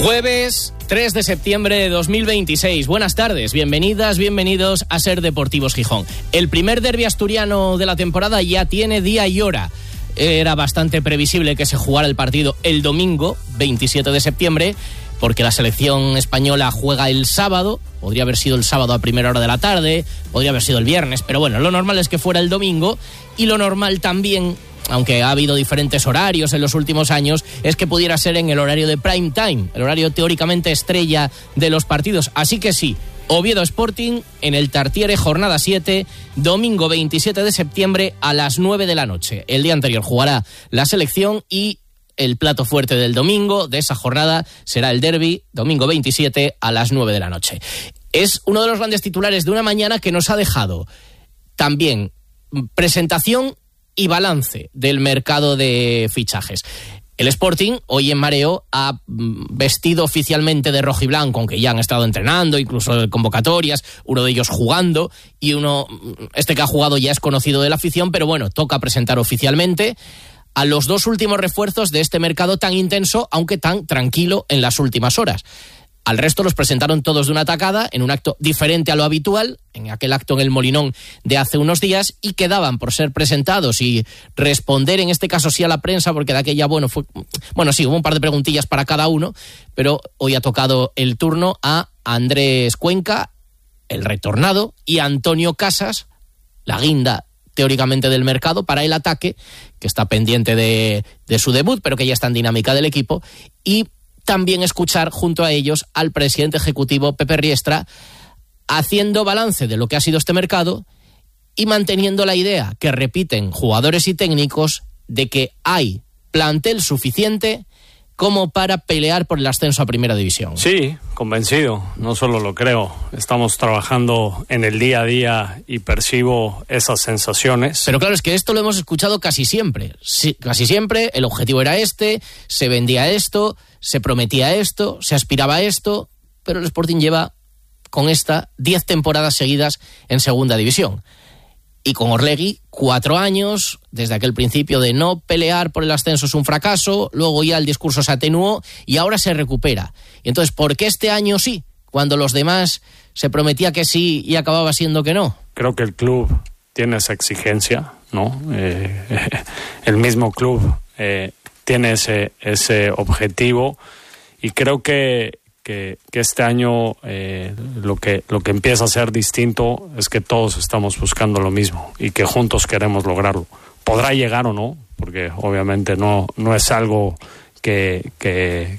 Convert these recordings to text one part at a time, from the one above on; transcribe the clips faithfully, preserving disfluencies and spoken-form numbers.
Jueves tres de septiembre de dos mil veintiséis. Buenas tardes, bienvenidas, bienvenidos a Ser Deportivos Gijón. El primer derbi asturiano de la temporada ya tiene día y hora. Era bastante previsible que se jugara el partido el domingo, veintisiete de septiembre, porque la selección española juega el sábado. Podría haber sido el sábado a primera hora de la tarde, podría haber sido el viernes, pero bueno, lo normal es que fuera el domingo, y lo normal también, aunque ha habido diferentes horarios en los últimos años, es que pudiera ser en el horario de prime time, el horario teóricamente estrella de los partidos. Así que sí, Oviedo Sporting en el Tartiere, jornada siete, domingo veintisiete de septiembre a las nueve de la noche. El día anterior jugará la selección y el plato fuerte del domingo de esa jornada será el derbi, domingo veintisiete a las nueve de la noche. Es uno de los grandes titulares de una mañana que nos ha dejado también presentación y balance del mercado de fichajes. El Sporting, hoy en mareo, ha vestido oficialmente de rojo y blanco, aunque ya han estado entrenando, incluso en convocatorias, uno de ellos jugando, y uno, este que ha jugado ya es conocido de la afición, pero bueno, toca presentar oficialmente a los dos últimos refuerzos de este mercado tan intenso, aunque tan tranquilo en las últimas horas. Al resto los presentaron todos de una tacada, en un acto diferente a lo habitual, en aquel acto en el Molinón de hace unos días, y quedaban por ser presentados y responder, en este caso sí a la prensa, porque de aquella, bueno, fue, bueno, sí, hubo un par de preguntillas para cada uno, pero hoy ha tocado el turno a Andrés Cuenca, el retornado, y a Antonio Casas, la guinda teóricamente del mercado, para el ataque, que está pendiente de, de su debut, pero que ya está en dinámica del equipo, y también escuchar junto a ellos al presidente ejecutivo Pepe Riestra haciendo balance de lo que ha sido este mercado y manteniendo la idea que repiten jugadores y técnicos de que hay plantel suficiente como para pelear por el ascenso a Primera División. Sí, convencido, no solo lo creo, estamos trabajando en el día a día y percibo esas sensaciones. Pero claro, es que esto lo hemos escuchado casi siempre, sí, casi siempre el objetivo era este, se vendía esto, se prometía esto, se aspiraba a esto, pero el Sporting lleva con esta diez temporadas seguidas en Segunda División. Y con Orlegui, cuatro años, desde aquel principio de no pelear por el ascenso es un fracaso, luego ya el discurso se atenuó y ahora se recupera. Y entonces, ¿por qué este año sí, cuando los demás se prometía que sí y acababa siendo que no? Creo que el club tiene esa exigencia, ¿no? Eh, eh, el mismo club eh, tiene ese, ese objetivo, y creo que Que, que este año eh, lo que lo que empieza a ser distinto es que todos estamos buscando lo mismo y que juntos queremos lograrlo. Podrá llegar o no, porque obviamente no no es algo que que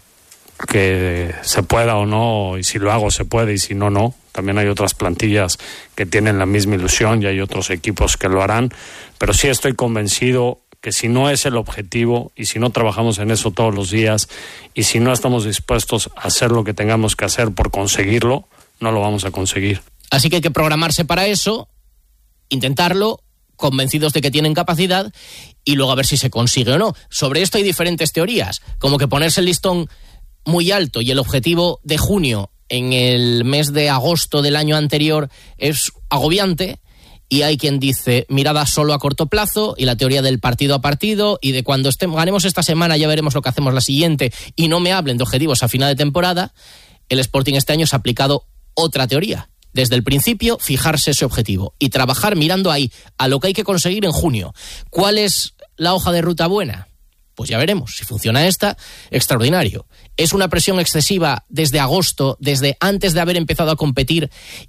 que se pueda o no, y si lo hago se puede y si no, no. También hay otras plantillas que tienen la misma ilusión y hay otros equipos que lo harán, pero sí estoy convencido que si no es el objetivo y si no trabajamos en eso todos los días y si no estamos dispuestos a hacer lo que tengamos que hacer por conseguirlo, no lo vamos a conseguir. Así que hay que programarse para eso, intentarlo, convencidos de que tienen capacidad, y luego a ver si se consigue o no. Sobre esto hay diferentes teorías, como que ponerse el listón muy alto y el objetivo de junio en el mes de agosto del año anterior es agobiante. Y hay quien dice mirada solo a corto plazo y la teoría del partido a partido y de cuando estemos, ganemos esta semana ya veremos lo que hacemos la siguiente, y no me hablen de objetivos a final de temporada. El Sporting este año se ha aplicado otra teoría. Desde el principio, fijarse ese objetivo y trabajar mirando ahí a lo que hay que conseguir en junio. ¿Cuál es la hoja de ruta buena? Pues ya veremos. Si funciona esta, extraordinario. ¿Es una presión excesiva desde agosto, desde antes de haber empezado a competir,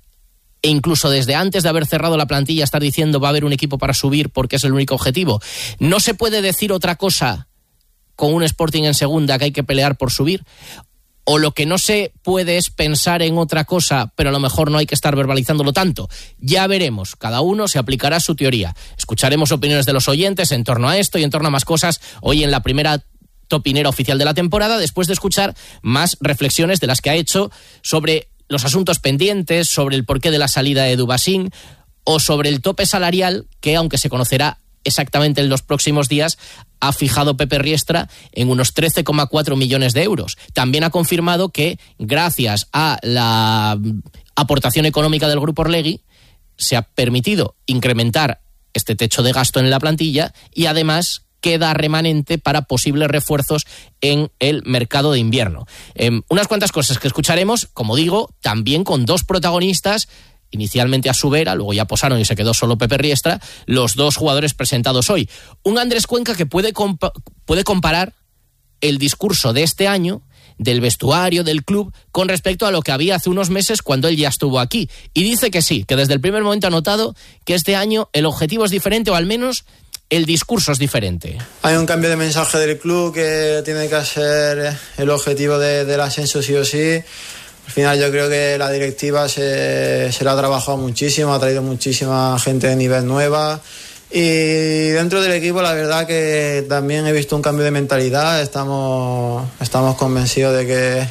e incluso desde antes de haber cerrado la plantilla, estar diciendo va a haber un equipo para subir porque es el único objetivo? ¿No se puede decir otra cosa con un Sporting en segunda, que hay que pelear por subir? ¿O lo que no se puede es pensar en otra cosa, pero a lo mejor no hay que estar verbalizándolo tanto? Ya veremos, cada uno se aplicará su teoría. Escucharemos opiniones de los oyentes en torno a esto y en torno a más cosas hoy en la primera topinera oficial de la temporada, después de escuchar más reflexiones de las que ha hecho sobre los asuntos pendientes, sobre el porqué de la salida de Dubasín o sobre el tope salarial que, aunque se conocerá exactamente en los próximos días, ha fijado Pepe Riestra en unos trece coma cuatro millones de euros. También ha confirmado que, gracias a la aportación económica del Grupo Orlegui, se ha permitido incrementar este techo de gasto en la plantilla y además queda remanente para posibles refuerzos en el mercado de invierno. Eh, unas cuantas cosas que escucharemos, como digo, también con dos protagonistas. Inicialmente a su vera, luego ya posaron y se quedó solo Pepe Riestra, los dos jugadores presentados hoy. Un Andrés Cuenca que puede, compa- puede comparar el discurso de este año, del vestuario, del club, con respecto a lo que había hace unos meses cuando él ya estuvo aquí. Y dice que sí, que desde el primer momento ha notado que este año el objetivo es diferente, o al menos el discurso es diferente. Hay un cambio de mensaje del club que tiene que ser el objetivo de, del ascenso sí o sí. Al final yo creo que la directiva se, se la ha trabajado muchísimo, ha traído muchísima gente de nivel nueva, y dentro del equipo la verdad que también he visto un cambio de mentalidad. Estamos, estamos convencidos de que,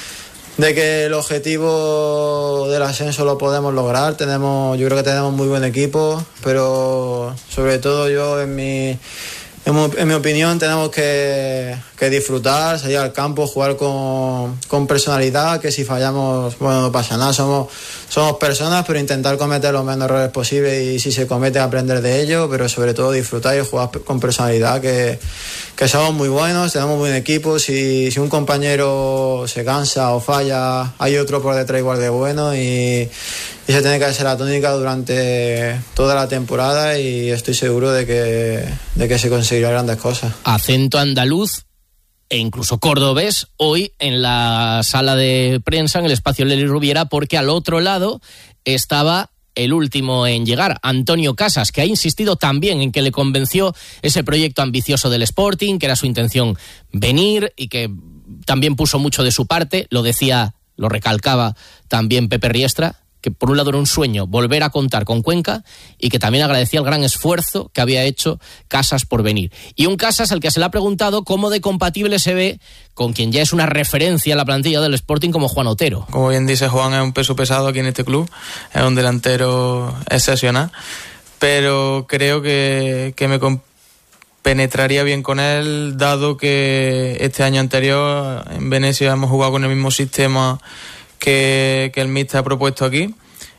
de que el objetivo del ascenso lo podemos lograr. Tenemos, yo creo que tenemos muy buen equipo, pero sobre todo yo en mi... En mi opinión tenemos que, que disfrutar, salir al campo, jugar con, con personalidad, que si fallamos, bueno, no pasa nada, somos, somos personas, pero intentar cometer los menos errores posibles, y si se comete aprender de ello, pero sobre todo disfrutar y jugar con personalidad, que, que somos muy buenos, tenemos buen equipo. Si, si un compañero se cansa o falla, hay otro por detrás igual de bueno, y Y se tiene que hacer la tónica durante toda la temporada, y estoy seguro de que, de que se conseguirán grandes cosas. Acento andaluz e incluso cordobés hoy en la sala de prensa, en el espacio Lely Rubiera, porque al otro lado estaba el último en llegar, Antonio Casas, que ha insistido también en que le convenció ese proyecto ambicioso del Sporting, que era su intención venir, y que también puso mucho de su parte. Lo decía, lo recalcaba también Pepe Riestra, que por un lado era un sueño volver a contar con Cuenca, y que también agradecía el gran esfuerzo que había hecho Casas por venir. Y un Casas al que se le ha preguntado cómo de compatible se ve con quien ya es una referencia en la plantilla del Sporting como Juan Otero. Como bien dice Juan, es un peso pesado aquí en este club, es un delantero excepcional, pero creo que, que me penetraría bien con él, dado que este año anterior en Venecia hemos jugado con el mismo sistema que, que el míster ha propuesto aquí,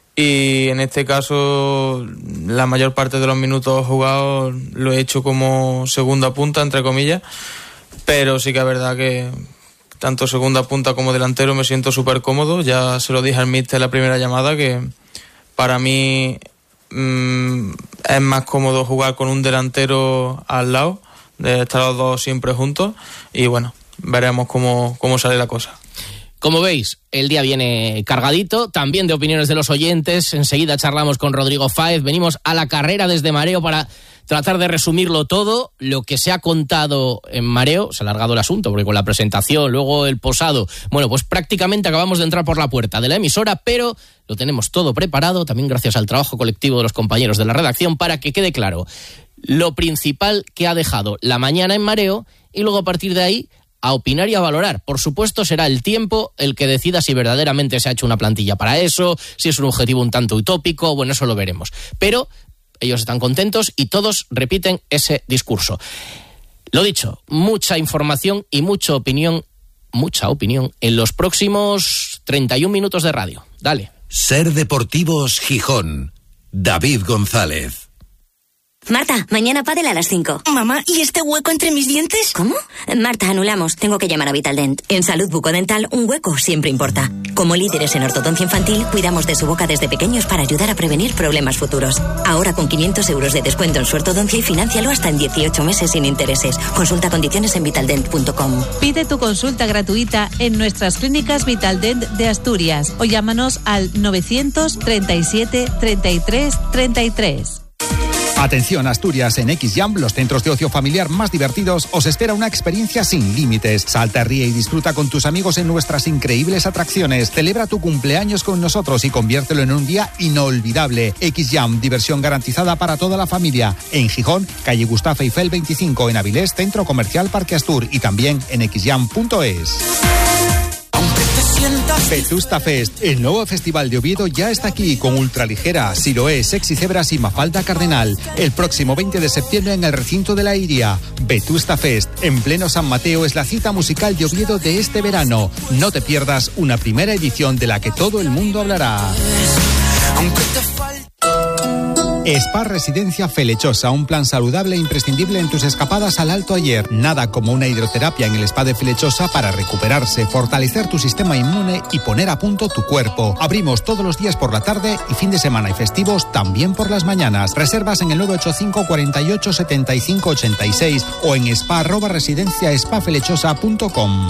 y en este caso la mayor parte de los minutos jugados lo he hecho como segunda punta, entre comillas, pero sí que es verdad que tanto segunda punta como delantero me siento súper cómodo. Ya se lo dije al míster en la primera llamada, que para mí mmm, es más cómodo jugar con un delantero al lado, de estar los dos siempre juntos, y bueno, veremos cómo, cómo sale la cosa. Como veis, el día viene cargadito, también de opiniones de los oyentes. Enseguida charlamos con Rodrigo Fáez. Venimos a la carrera desde Mareo para tratar de resumirlo todo. Lo que se ha contado en Mareo, se ha alargado el asunto, porque con la presentación, luego el posado, bueno, pues prácticamente acabamos de entrar por la puerta de la emisora, pero lo tenemos todo preparado, también gracias al trabajo colectivo de los compañeros de la redacción, para que quede claro lo principal que ha dejado la mañana en Mareo, y luego a partir de ahí a opinar y a valorar. Por supuesto, será el tiempo el que decida si verdaderamente se ha hecho una plantilla para eso, si es un objetivo un tanto utópico. Bueno, eso lo veremos. Pero ellos están contentos y todos repiten ese discurso. Lo dicho, mucha información y mucha opinión, mucha opinión en los próximos treinta y un minutos de radio. Dale. Ser Deportivos Gijón. David González. Marta, mañana pádel a las cinco. Mamá, ¿y este hueco entre mis dientes? ¿Cómo? Marta, anulamos. Tengo que llamar a Vitaldent. En salud bucodental, un hueco siempre importa. Como líderes en ortodoncia infantil, cuidamos de su boca desde pequeños para ayudar a prevenir problemas futuros. Ahora con quinientos euros de descuento en su ortodoncia, y financialo hasta en dieciocho meses sin intereses. Consulta condiciones en vitaldent punto com. Pide tu consulta gratuita en nuestras clínicas Vitaldent de Asturias o llámanos al novecientos treinta y siete treinta y tres treinta y tres. Atención Asturias, en X-Jam, los centros de ocio familiar más divertidos, os espera una experiencia sin límites. Salta, ríe y disfruta con tus amigos en nuestras increíbles atracciones. Celebra tu cumpleaños con nosotros y conviértelo en un día inolvidable. X-Jam, diversión garantizada para toda la familia. En Gijón, calle Gustavo Eiffel veinticinco, en Avilés, Centro Comercial Parque Astur, y también en x jam punto es. Vetusta Fest, el nuevo festival de Oviedo, ya está aquí con Ultraligera, Siloé, Sexy Cebras y Mafalda Cardenal. El próximo veinte de septiembre en el recinto de la Iria. Vetusta Fest, en pleno San Mateo, es la cita musical de Oviedo de este verano. No te pierdas una primera edición de la que todo el mundo hablará. Spa Residencia Felechosa, un plan saludable e imprescindible en tus escapadas al Alto Ayer. Nada como una hidroterapia en el Spa de Felechosa para recuperarse, fortalecer tu sistema inmune y poner a punto tu cuerpo. Abrimos todos los días por la tarde y fin de semana y festivos también por las mañanas. Reservas en el nueve ocho cinco, cuarenta y ocho, setenta y cinco ochenta y seis o en spa arroba residencia spa felechosa punto com.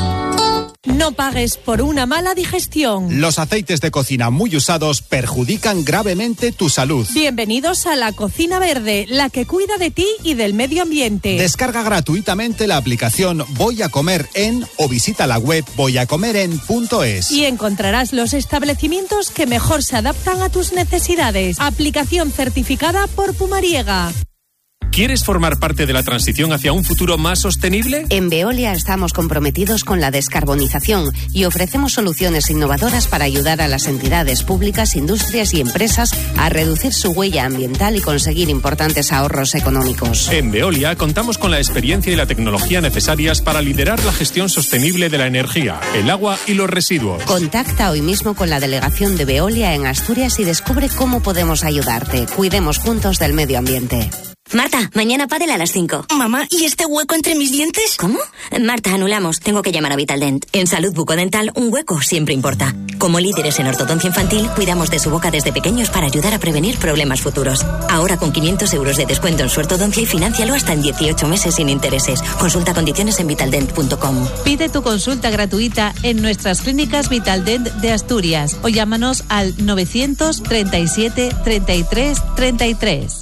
No pagues por una mala digestión. Los aceites de cocina muy usados perjudican gravemente tu salud. Bienvenidos a la Cocina Verde, la que cuida de ti y del medio ambiente. Descarga gratuitamente la aplicación Voy a Comer En o visita la web voy a comer en punto es. Y encontrarás los establecimientos que mejor se adaptan a tus necesidades. Aplicación certificada por Pumariega. ¿Quieres formar parte de la transición hacia un futuro más sostenible? En Veolia estamos comprometidos con la descarbonización y ofrecemos soluciones innovadoras para ayudar a las entidades públicas, industrias y empresas a reducir su huella ambiental y conseguir importantes ahorros económicos. En Veolia contamos con la experiencia y la tecnología necesarias para liderar la gestión sostenible de la energía, el agua y los residuos. Contacta hoy mismo con la delegación de Veolia en Asturias y descubre cómo podemos ayudarte. Cuidemos juntos del medio ambiente. Marta, mañana pádel a las cinco. Mamá, ¿y este hueco entre mis dientes? ¿Cómo? Marta, anulamos. Tengo que llamar a Vitaldent. En Salud Bucodental, un hueco siempre importa. Como líderes en ortodoncia infantil, cuidamos de su boca desde pequeños para ayudar a prevenir problemas futuros. Ahora con quinientos euros de descuento en su ortodoncia y financialo hasta en dieciocho meses sin intereses. Consulta condiciones en vitaldent punto com. Pide tu consulta gratuita en nuestras clínicas Vitaldent de Asturias o llámanos al novecientos treinta y siete, treinta y tres, treinta y tres.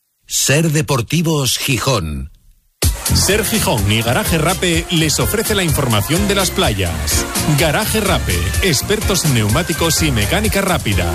Ser Deportivos Gijón. Ser Gijón y Garaje Rape les ofrece la información de las playas. Garaje Rape, expertos en neumáticos y mecánica rápida.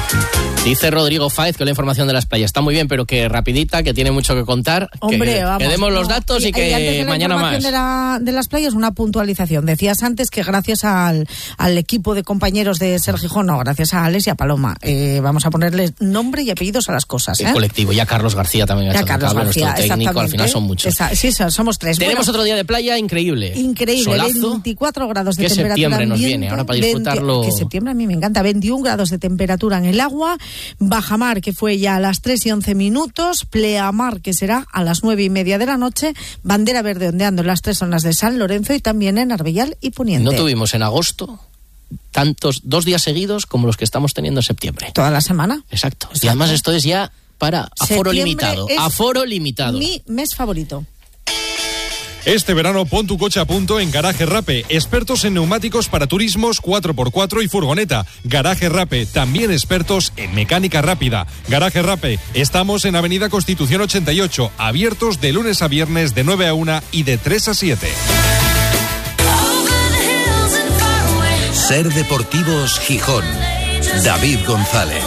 Dice Rodrigo Fáez que la información de las playas está muy bien, pero que rapidita, que tiene mucho que contar. Hombre, que, vamos. Que demos no, los datos y, y que y antes de la mañana más. De, la, de las playas, una puntualización. Decías antes que gracias al, al equipo de compañeros de Ser Gijón, no, gracias a Alex y a Paloma, eh, vamos a ponerles nombre y apellidos a las cosas. ¿eh? El colectivo, ya Carlos García también. Ya Carlos cable, García, nuestro técnico, al final son muchos. Esa, sí, somos tres. Tenemos bueno, otro día de playa increíble. Increíble, Solazo. veinticuatro grados de ¿Qué temperatura. septiembre nos ambiente, viene ahora para disfrutarlo? veinte, que septiembre a mí me encanta. veintiún grados de temperatura en el agua. Bajamar, que fue ya a las tres y once minutos. Pleamar, que será a las nueve y media de la noche. Bandera verde ondeando en las tres zonas de San Lorenzo y también en Arbellal y Poniente. No tuvimos en agosto tantos, dos días seguidos como los que estamos teniendo en septiembre. Toda la semana. Exacto. Exacto. Y además esto es ya para aforo septiembre limitado. Es Aforo limitado. Mi mes favorito. Este verano pon tu coche a punto en Garaje Rape, expertos en neumáticos para turismos cuatro por cuatro y furgoneta. Garaje Rape, también expertos en mecánica rápida. Garaje Rape, estamos en Avenida Constitución ochenta y ocho, abiertos de lunes a viernes de nueve a una y de tres a siete. Ser Deportivos Gijón. David González.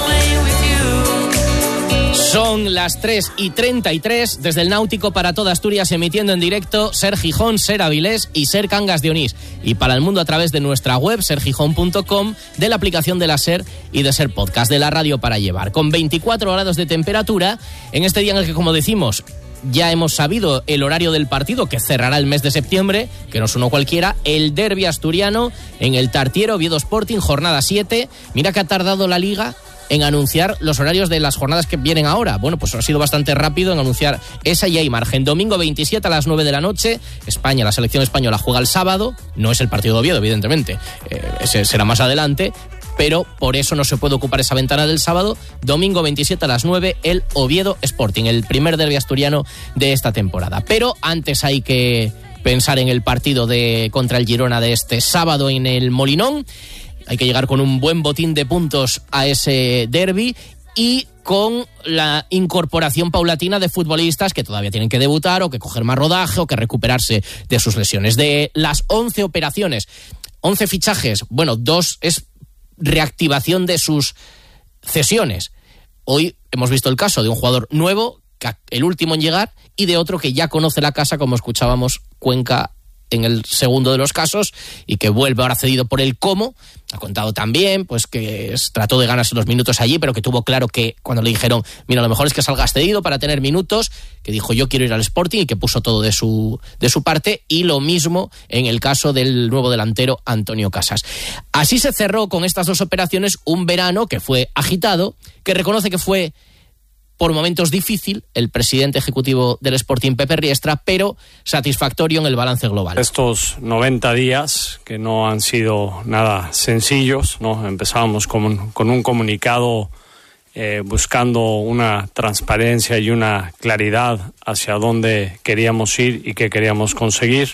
Son las tres y treinta y tres desde el Náutico para toda Asturias, emitiendo en directo Ser Gijón, Ser Avilés y Ser Cangas de Onís. Y para el mundo a través de nuestra web, ser gijón punto com, de la aplicación de la Ser y de Ser Podcast, de la radio para llevar. Con veinticuatro grados de temperatura, en este día en el que, como decimos, ya hemos sabido el horario del partido que cerrará el mes de septiembre, que no es uno cualquiera, el derbi asturiano en el Tartiere Oviedo Sporting, jornada siete. Mira que ha tardado la Liga en anunciar los horarios de las jornadas que vienen ahora. Bueno, pues ha sido bastante rápido en anunciar esa y hay margen. Domingo veintisiete a las nueve de la noche, España, la selección española juega el sábado, no es el partido de Oviedo, evidentemente, eh, ese será más adelante, pero por eso no se puede ocupar esa ventana del sábado. Domingo veintisiete a las nueve, el Oviedo Sporting, el primer derbi asturiano de esta temporada. Pero antes hay que pensar en el partido de contra el Girona de este sábado en el Molinón. Hay que llegar con un buen botín de puntos a ese derbi y con la incorporación paulatina de futbolistas que todavía tienen que debutar o que coger más rodaje o que recuperarse de sus lesiones. De las once operaciones, once fichajes, bueno, dos es reactivación de sus cesiones. Hoy hemos visto el caso de un jugador nuevo, el último en llegar, y de otro que ya conoce la casa, como escuchábamos, Cuenca en el segundo de los casos, y que vuelve ahora cedido por el Como. Ha contado también pues que trató de ganarse los minutos allí, pero que tuvo claro que cuando le dijeron, mira, lo mejor es que salgas cedido para tener minutos, que dijo yo quiero ir al Sporting, y que puso todo de su, de su parte. Y lo mismo en el caso del nuevo delantero Antonio Casas. Así se cerró con estas dos operaciones un verano que fue agitado, que reconoce que fue por momentos difícil, el presidente ejecutivo del Sporting, Pepe Riestra, pero satisfactorio en el balance global. Estos noventa días, que no han sido nada sencillos, ¿no? Empezábamos con un, con un comunicado eh, buscando una transparencia y una claridad hacia dónde queríamos ir y qué queríamos conseguir.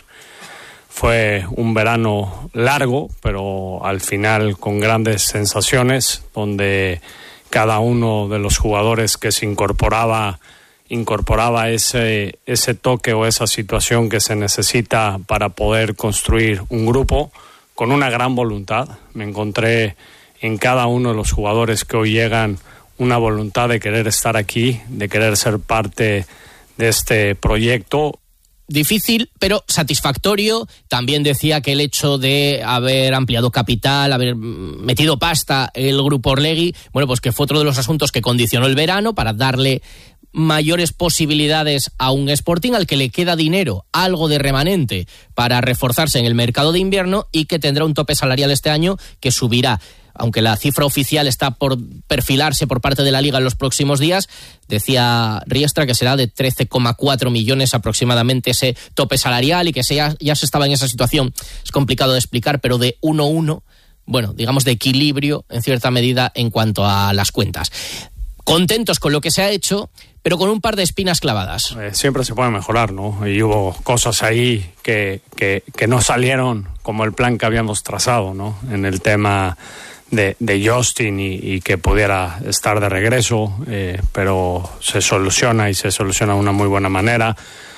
Fue un verano largo, pero al final con grandes sensaciones, donde cada uno de los jugadores que se incorporaba, incorporaba ese, ese toque o esa situación que se necesita para poder construir un grupo con una gran voluntad. Me encontré en cada uno de los jugadores que hoy llegan una voluntad de querer estar aquí, de querer ser parte de este proyecto. Difícil, pero satisfactorio. También decía que el hecho de haber ampliado capital, haber metido pasta el Grupo Orlegui, bueno, pues que fue otro de los asuntos que condicionó el verano para darle mayores posibilidades a un Sporting al que le queda dinero, algo de remanente para reforzarse en el mercado de invierno y que tendrá un tope salarial este año que subirá. Aunque la cifra oficial está por perfilarse por parte de la Liga en los próximos días, decía Riestra que será de trece coma cuatro millones aproximadamente ese tope salarial y que se ya, ya se estaba en esa situación, es complicado de explicar, pero de uno uno, bueno, digamos de equilibrio en cierta medida en cuanto a las cuentas. Contentos con lo que se ha hecho, pero con un par de espinas clavadas. Eh, siempre se puede mejorar, ¿no? Y hubo cosas ahí que, que, que no salieron como el plan que habíamos trazado, ¿no? En el tema de, de Justin y, y que pudiera estar de regreso, eh, pero se soluciona y se soluciona de una muy buena manera.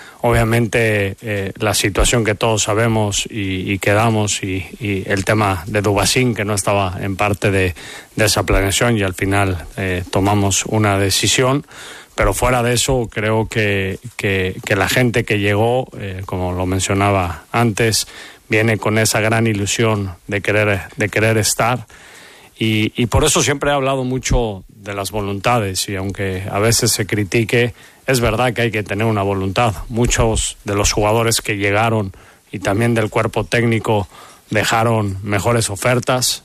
Obviamente eh, la situación que todos sabemos y, y quedamos y, y el tema de Dubasín, que no estaba en parte de, de esa planeación, y al final eh, tomamos una decisión. Pero fuera de eso, creo que, que, que la gente que llegó, eh, como lo mencionaba antes, viene con esa gran ilusión de querer, de querer estar. Y, y por eso siempre he hablado mucho de las voluntades, y aunque a veces se critique, es verdad que hay que tener una voluntad. Muchos de los jugadores que llegaron y también del cuerpo técnico dejaron mejores ofertas,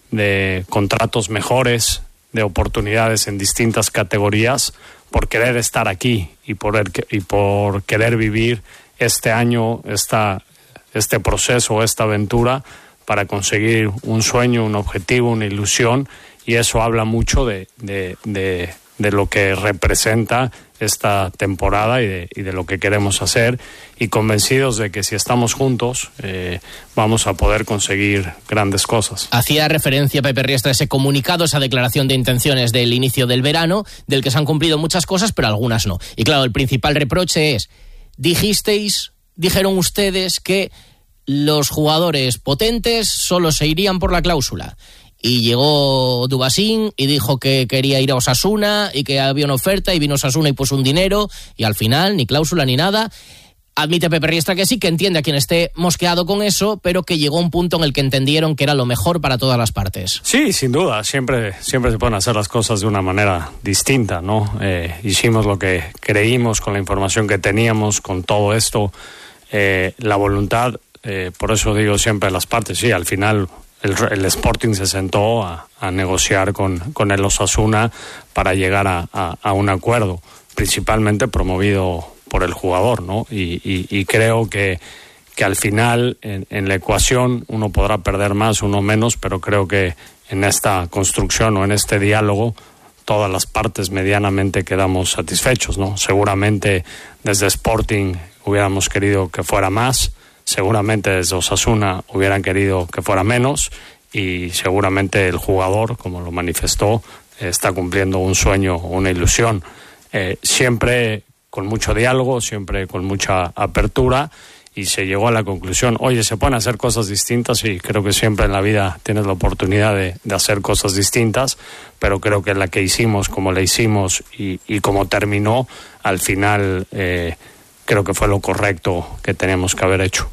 de contratos mejores, de oportunidades en distintas categorías, por querer estar aquí y por, el, y por querer vivir este año, esta, este proceso, esta aventura, para conseguir un sueño, un objetivo, una ilusión, y eso habla mucho de, de, de, de lo que representa esta temporada y de, y de lo que queremos hacer, y convencidos de que si estamos juntos eh, vamos a poder conseguir grandes cosas. Hacía referencia Pepe Riestra a ese comunicado, esa declaración de intenciones del inicio del verano, del que se han cumplido muchas cosas, pero algunas no. Y claro, el principal reproche es, dijisteis, dijeron ustedes que los jugadores potentes solo se irían por la cláusula. Y llegó Dubasín y dijo que quería ir a Osasuna y que había una oferta, y vino Osasuna y puso un dinero, y al final ni cláusula ni nada. Admite Pepe Riestra que sí, que entiende a quien esté mosqueado con eso, pero que llegó un punto en el que entendieron que era lo mejor para todas las partes. Sí, sin duda, siempre, siempre se pueden hacer las cosas de una manera distinta, ¿no? Eh, hicimos lo que creímos con la información que teníamos, con todo esto, eh, la voluntad, eh, por eso digo siempre las partes, sí, al final El, el Sporting se sentó a, a negociar con, con el Osasuna para llegar a, a, a un acuerdo, principalmente promovido por el jugador, ¿no? Y, y, y creo que, que al final en, en la ecuación uno podrá perder más, uno menos, pero creo que en esta construcción o en este diálogo todas las partes medianamente quedamos satisfechos, ¿no? Seguramente desde Sporting hubiéramos querido que fuera más, seguramente desde Osasuna hubieran querido que fuera menos, y seguramente el jugador, como lo manifestó, está cumpliendo un sueño, una ilusión. Eh, siempre con mucho diálogo, siempre con mucha apertura, y se llegó a la conclusión, oye, se pueden hacer cosas distintas, y creo que siempre en la vida tienes la oportunidad de, de hacer cosas distintas, pero creo que la que hicimos, como la hicimos y, y como terminó, al final eh, creo que fue lo correcto que teníamos que haber hecho.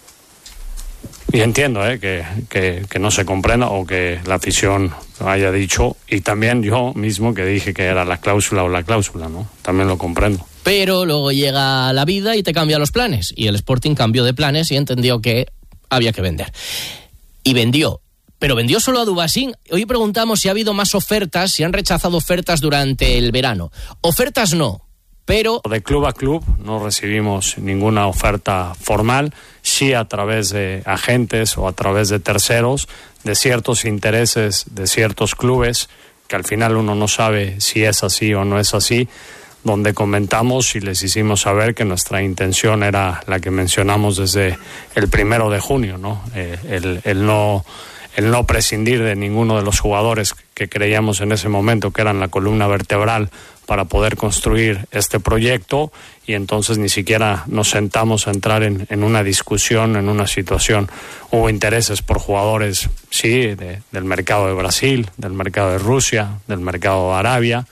Y entiendo eh, que, que, que no se comprenda o que la afición haya dicho, y también yo mismo que dije que era la cláusula o la cláusula, ¿no? También lo comprendo. Pero luego llega la vida y te cambia los planes, y el Sporting cambió de planes y entendió que había que vender. Y vendió, pero vendió solo a Dubasín. Hoy preguntamos si ha habido más ofertas, si han rechazado ofertas durante el verano. Ofertas no, pero... De club a club no recibimos ninguna oferta formal, sí a través de agentes o a través de terceros, de ciertos intereses de ciertos clubes, que al final uno no sabe si es así o no es así, donde comentamos y les hicimos saber que nuestra intención era la que mencionamos desde el primero de junio, ¿no? Eh, el, el no... el no prescindir de ninguno de los jugadores que creíamos en ese momento que eran la columna vertebral para poder construir este proyecto, y entonces ni siquiera nos sentamos a entrar en, en una discusión, en una situación. Hubo intereses por jugadores, sí, de, del mercado de Brasil, del mercado de Rusia, del mercado de Arabia,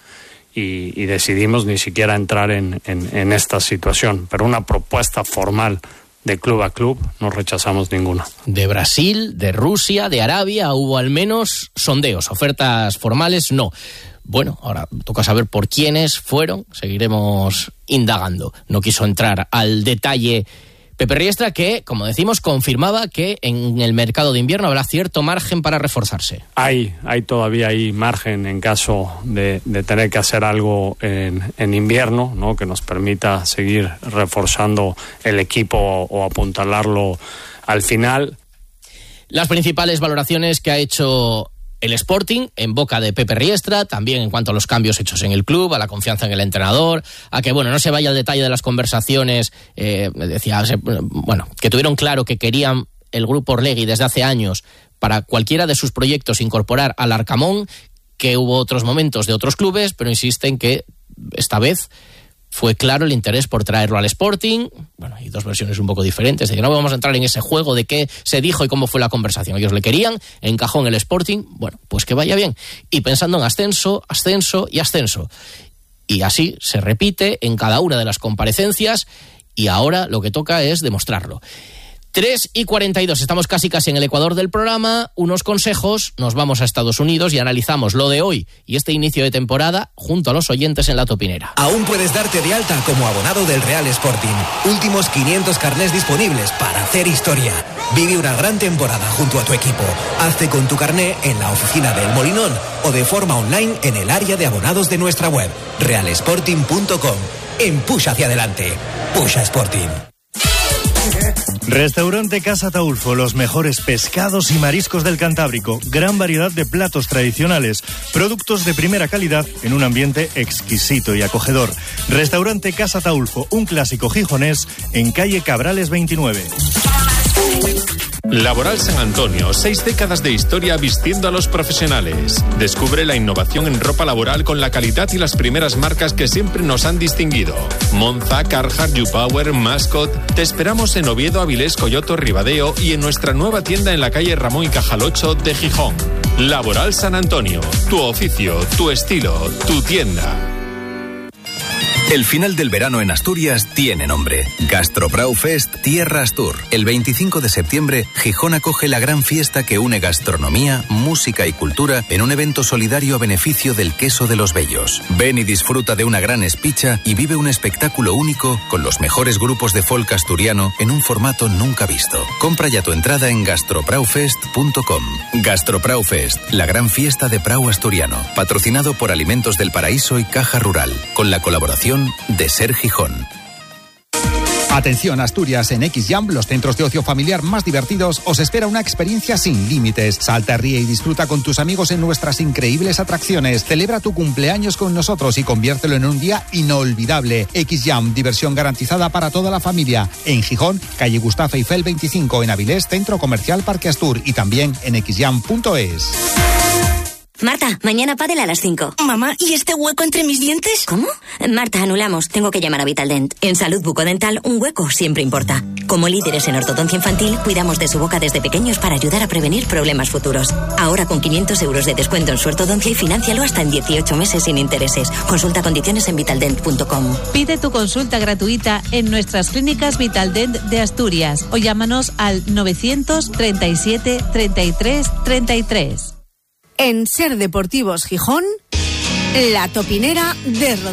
y, y decidimos ni siquiera entrar en, en, en esta situación, pero una propuesta formal de club a club no rechazamos ninguna. De Brasil, de Rusia, de Arabia hubo al menos sondeos, ofertas formales no. Bueno, ahora toca saber por quiénes fueron, seguiremos indagando. No quiso entrar al detalle Pepe Riestra, que, como decimos, confirmaba que en el mercado de invierno habrá cierto margen para reforzarse. Hay, hay todavía hay margen en caso de, de tener que hacer algo en, en invierno, ¿no? Que nos permita seguir reforzando el equipo o apuntalarlo al final. Las principales valoraciones que ha hecho el Sporting en boca de Pepe Riestra, también en cuanto a los cambios hechos en el club, a la confianza en el entrenador, a que, bueno, no se vaya al detalle de las conversaciones, eh, decía, bueno, que tuvieron claro que querían el grupo Orlegui desde hace años para cualquiera de sus proyectos incorporar al Arcamón, que hubo otros momentos de otros clubes, pero insisten que esta vez fue claro el interés por traerlo al Sporting. Bueno, hay dos versiones un poco diferentes, de que no vamos a entrar en ese juego de qué se dijo y cómo fue la conversación. Ellos le querían, encajó en el Sporting, bueno, pues que vaya bien. Y pensando en ascenso, ascenso y ascenso. Y así se repite en cada una de las comparecencias, y ahora lo que toca es demostrarlo. tres y cuarenta y dos, estamos casi casi en el ecuador del programa. Unos consejos, nos vamos a Estados Unidos y analizamos lo de hoy y este inicio de temporada junto a los oyentes en La Topinera. Aún puedes darte de alta como abonado del Real Sporting. Últimos quinientos carnés disponibles para hacer historia. Vive una gran temporada junto a tu equipo. Hazte con tu carné en la oficina del Molinón o de forma online en el área de abonados de nuestra web, real sporting punto com. En Push hacia adelante. Pusha Sporting. Restaurante Casa Taulfo, los mejores pescados y mariscos del Cantábrico, gran variedad de platos tradicionales, productos de primera calidad en un ambiente exquisito y acogedor. Restaurante Casa Taulfo, un clásico gijonés en calle Cabrales veintinueve. Laboral San Antonio, seis décadas de historia vistiendo a los profesionales. Descubre la innovación en ropa laboral con la calidad y las primeras marcas que siempre nos han distinguido. Monza, Carhartt, YouPower, Mascot. Te esperamos en Oviedo, Avilés, Coyoto, Ribadeo y en nuestra nueva tienda en la calle Ramón y Cajal ocho de Gijón. Laboral San Antonio, tu oficio, tu estilo, tu tienda. El final del verano en Asturias tiene nombre. Gastrobrau Fest Tierra Astur. El veinticinco de septiembre, Gijón acoge la gran fiesta que une gastronomía, música y cultura en un evento solidario a beneficio del queso de los Bellos. Ven y disfruta de una gran espicha y vive un espectáculo único con los mejores grupos de folk asturiano en un formato nunca visto. Compra ya tu entrada en gastrobraufest punto com. Gastrobrau Fest, la gran fiesta de Prau asturiano. Patrocinado por Alimentos del Paraíso y Caja Rural. Con la colaboración de Ser Gijón. Atención, Asturias, en X-Jam, los centros de ocio familiar más divertidos, os espera una experiencia sin límites. Salta, ríe y disfruta con tus amigos en nuestras increíbles atracciones. Celebra tu cumpleaños con nosotros y conviértelo en un día inolvidable. X-Jam, diversión garantizada para toda la familia. En Gijón, calle Gustavo Eiffel veinticinco, en Avilés, Centro Comercial Parque Astur, y también en x jam punto es. Marta, mañana pádel a las cinco. Mamá, ¿y este hueco entre mis dientes? ¿Cómo? Marta, anulamos. Tengo que llamar a Vitaldent. En Salud Bucodental, un hueco siempre importa. Como líderes en ortodoncia infantil, cuidamos de su boca desde pequeños para ayudar a prevenir problemas futuros. Ahora con quinientos euros de descuento en su ortodoncia y financialo hasta en dieciocho meses sin intereses. Consulta condiciones en vitaldent punto com. Pide tu consulta gratuita en nuestras clínicas Vitaldent de Asturias o llámanos al novecientos treinta y siete treinta y tres treinta y tres. En Ser Deportivos Gijón, La Topinera de Rodríguez.